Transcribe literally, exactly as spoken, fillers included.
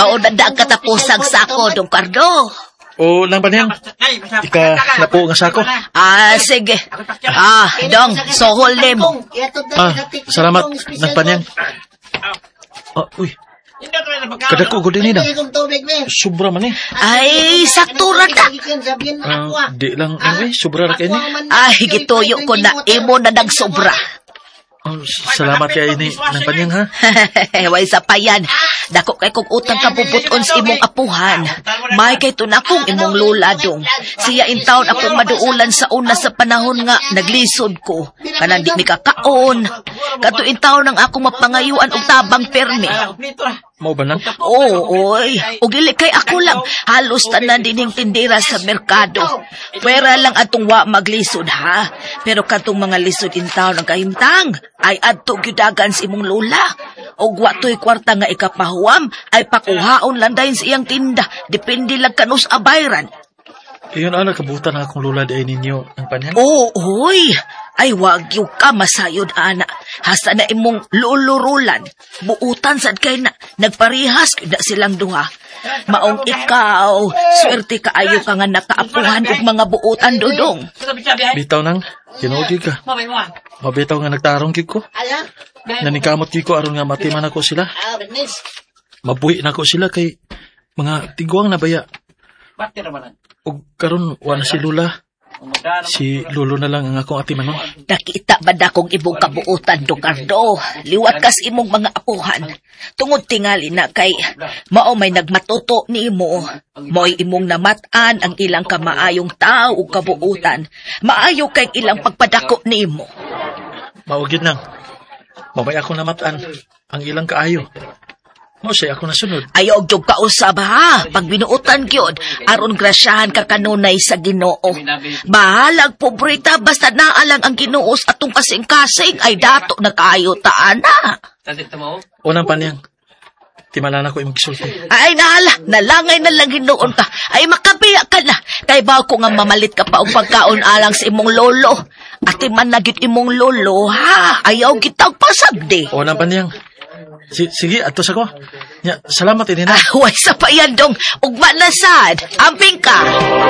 Maunadang katapusag sa ako, Dong Cardo. O lang Panyang, ika lapo nga sako. Ah, sige. Ah, Dong, sohol nimo. Ah, salamat ng Panyang. Ah, uy. Kadako ko din nila. Sobra man eh. Ay, saktura ta. Ah, di lang anyway, sobra ra kay ni. Ay, gituyo ko na imo na nagsobra. Oh, salamat kay ini ng Panyang ha. Way sa payan. Dako kay kung utang kabubuton sa imong apuhan. May kay tunakong imong lula dong. Siya in taon akong maduulan sa una sa panahon nga naglisod ko. Kanang di mi kakaon. Kato in taon ang akong mapangayuan og tabang permi. Mao ba nang? Oo, oy. Og dili kay ako lang. Halos tanan dining tindera sa merkado. Pwera lang atong wa maglisod ha. Pero katong mga lisod in taon ang kahimtang ay adto gyudagan sa imong lula. Og wa toy kwarta nga ikapahuam ay pakuhaon lang dayon sa iyang tinda. Depende lang kanus abayran. Iyon ana kabutan ang akong lula di ninyo ng Panyang. Oo, oy. Ay wag yung ka masayod ana. Hasta na imong lulurulan. Buutan sad kay na nagparihas na silang duha. Maong ikaw, swerte kaayo ka nga nakaapuhan og mga buutan dodong. Bitaw nang, tinuod ka. Mabitaw nga nagtarong gid ko. Nanikamot gid ko aron nga matiman ako sila. Mabuhi na ko sila kay mga tiguang na baya. Og karon wala si Lula. Si Lolo na lang ang akong atimanon. Nakita ba dakong imong kabuutan, Dong Cardo? Liwat kas imong mga apuhan. Tungod tingali na kay mao may nagmatuto ni imo. Mo'y imong namatan ang ilang kamaayong tao ug kabuutan. Maayo kay ilang pagpadako ni imo. Maugid nang. Mabay ako namatan ang ilang kaayo. Mo say ako nasunod. Ayaw jud kausab ha. Pag binuutan gyud, aron grasyahan ka kanunay sa Ginoo. Bahalag pobreta basta naalang ang Ginoo sa atong kasing-kasing ay dato na kaayo ta ana. Unang Panyang. Timala na ko imong gisulti. Ay nahala, nalangay na lang hinuon ka. Ay makabiya ka na. Kay baw ko nga mamalit ka pa og pagkaon alang sa imong lolo. Ati man na gyud imong lolo ha. Ayaw gitag pasagdi. Unang Panyang. Si, sige, ato sa ko. Ya, salamat ini na. Ah, way sa payan dong. Ugma na sad. Amping ka.